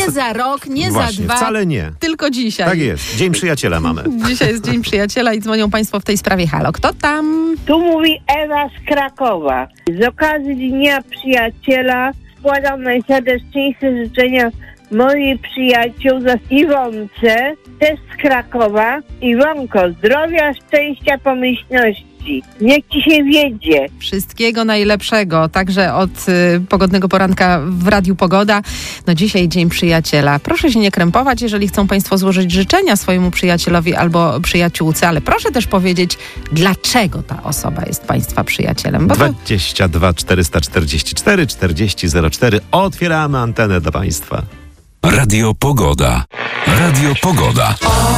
Nie za rok, nie Właśnie, za 2. wcale nie. Tylko dzisiaj. Tak jest. Dzień przyjaciela mamy. Dzisiaj jest Dzień Przyjaciela i dzwonią państwo w tej sprawie. Halo, kto tam? Tu mówi Ewa z Krakowa. Z okazji Dnia Przyjaciela składam najserdeczniejsze życzenia mojej przyjaciółce Iwonce, też z Krakowa. Iwonko, zdrowia, szczęścia, pomyślności. Niech ci się wiedzie. Wszystkiego najlepszego, także od pogodnego poranka w Radiu Pogoda. No dzisiaj Dzień Przyjaciela. Proszę się nie krępować, jeżeli chcą państwo złożyć życzenia swojemu przyjacielowi albo przyjaciółce, ale proszę też powiedzieć, dlaczego ta osoba jest państwa przyjacielem. Bo to 22 444 4004. Otwieramy antenę do państwa. Radio Pogoda. Radio Pogoda.